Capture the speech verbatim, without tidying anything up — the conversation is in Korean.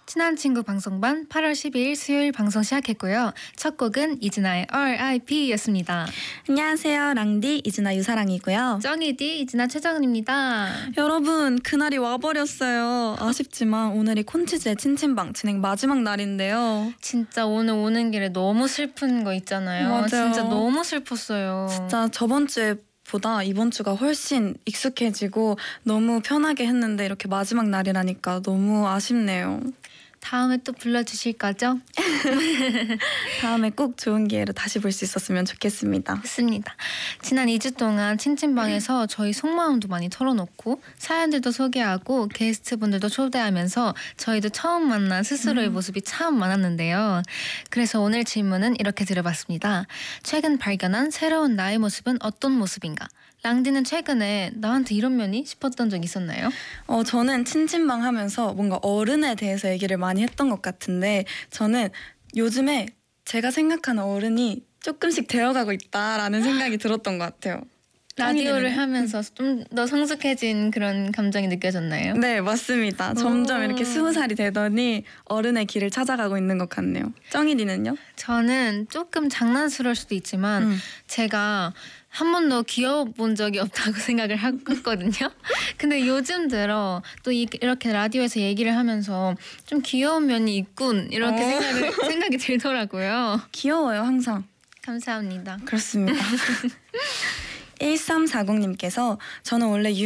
친한 친구 방송반 팔월 십이일 수요일 방송 시작했고요. 첫 곡은 이진아의 알 아이 피였습니다. 안녕하세요. 랑디 이진아 유사랑이고요. 쩡이디 이진아 최정은입니다. 여러분 그날이 와버렸어요. 아쉽지만 오늘이 콘치즈의 찐친방 진행 마지막 날인데요. 진짜 오늘 오는 길에 너무 슬픈 거 있잖아요. 맞아요. 진짜 너무 슬펐어요. 진짜 저번 주에 보다 이번 주가 훨씬 익숙해지고 너무 편하게 했는데 이렇게 마지막 날이라니까 너무 아쉽네요. 다음에 또 불러주실 거죠? 다음에 꼭 좋은 기회로 다시 볼 수 있었으면 좋겠습니다. 맞습니다. 지난 이 주 동안 친친방에서 저희 속마음도 많이 털어놓고 사연들도 소개하고 게스트분들도 초대하면서 저희도 처음 만난 스스로의 음. 모습이 참 많았는데요. 그래서 오늘 질문은 이렇게 드려봤습니다. 최근 발견한 새로운 나의 모습은 어떤 모습인가? 랑디는 최근에 나한테 이런 면이 싶었던 적 있었나요? 어, 저는 친친방 하면서 뭔가 어른에 대해서 얘기를 많이 했던 것 같은데 저는 요즘에 제가 생각하는 어른이 조금씩 되어가고 있다라는 생각이 들었던 것 같아요. 라디오를 하면서 좀 더 성숙해진 그런 감정이 느껴졌나요? 네, 맞습니다. 점점 이렇게 스무 살이 되더니 어른의 길을 찾아가고 있는 것 같네요. 쩡이디는요? 저는 조금 장난스러울 수도 있지만 음. 제가 한 번도 귀여워본 적이 없다고 생각을 했거든요. 근데 요즘 들어 또 이, 이렇게 라디오에서 얘기를 하면서 좀 귀여운 면이 있군 이렇게 어. 생각을, 생각이 들더라고요. 귀여워요, 항상. 감사합니다. 그렇습니다. 일삼사공님께서 저는 원래